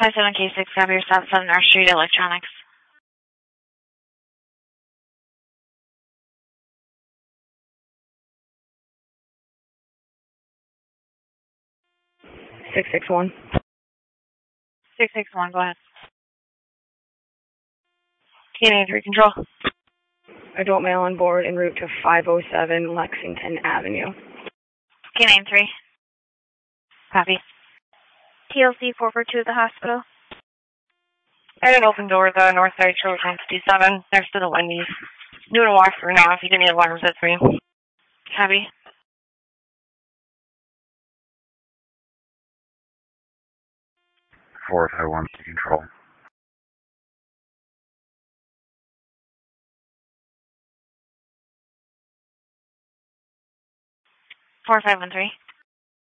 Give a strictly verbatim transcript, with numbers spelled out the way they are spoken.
five seven K six, copy your stop, seven North Street Electronics. six six one. six six one, go ahead. Canadian three Control. Adult male on board en route to five oh seven Lexington Avenue. Canadian three. Copy. T L C four four two at the hospital. I had an open door at the north side, Charlotte fifty-seven, next to the Wendy's. Doing a walkthrough now. If you give me alarms, that's me. Copy. four five one to Control. four five one three.